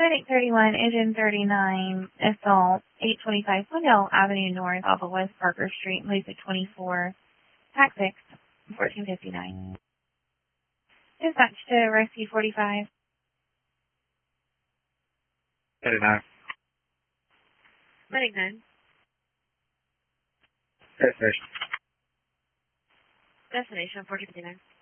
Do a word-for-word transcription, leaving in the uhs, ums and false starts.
eight thirty-one, engine thirty-nine, assault, eight twenty-five Glendale Avenue North off of West Parker Street, Lucid twenty-four, tax six, fourteen fifty-nine. Dispatch to Rescue forty-five. thirty-nine. Medic nine. Destination. Destination fourteen fifty-nine.